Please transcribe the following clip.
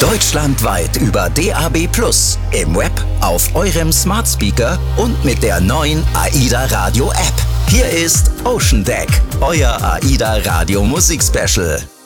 Deutschlandweit über DAB+, im Web, auf eurem Smart Speaker und mit der neuen AIDA Radio App. Hier ist Ocean Deck, euer AIDA Radio Musik Special.